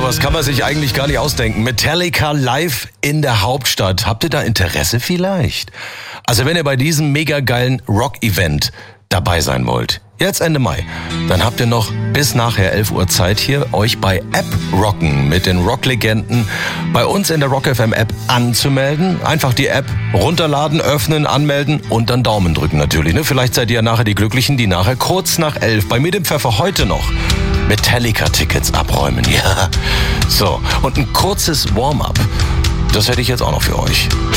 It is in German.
sowas kann man sich eigentlich gar nicht ausdenken. Metallica live in der Hauptstadt. Habt ihr da Interesse vielleicht? Also wenn ihr bei diesem mega geilen Rock-Event dabei sein wollt, jetzt Ende Mai, dann habt ihr noch bis nachher 11 Uhr Zeit hier, euch bei App Rocken mit den Rock-Legenden bei uns in der Rock FM App anzumelden. Einfach die App runterladen, öffnen, anmelden und dann Daumen drücken natürlich. Ne? Vielleicht seid ihr ja nachher die Glücklichen, die nachher kurz nach 11 bei mir dem Pfeffer heute noch Metallica-Tickets abräumen. Ja, so. Und ein kurzes Warm-up, das hätte ich jetzt auch noch für euch.